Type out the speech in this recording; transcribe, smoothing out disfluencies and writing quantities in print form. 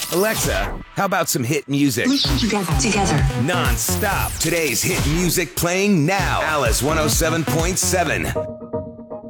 Alexa, how about some hit music? Listen together. Non-stop. Today's hit music playing now. Alice 107.7.